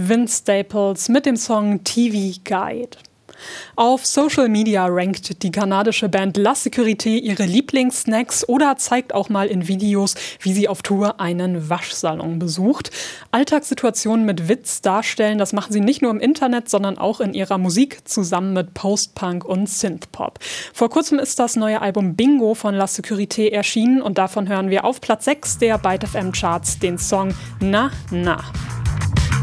Vince Staples mit dem Song TV Guide. Auf Social Media rankt die kanadische Band La Sécurité ihre Lieblingssnacks oder zeigt auch mal in Videos, wie sie auf Tour einen Waschsalon besucht. Alltagssituationen mit Witz darstellen, das machen sie nicht nur im Internet, sondern auch in ihrer Musik zusammen mit Post-Punk und Synthpop. Vor kurzem ist das neue Album Bingo von La Sécurité erschienen und davon hören wir auf Platz 6 der Byte FM Charts den Song Na Na.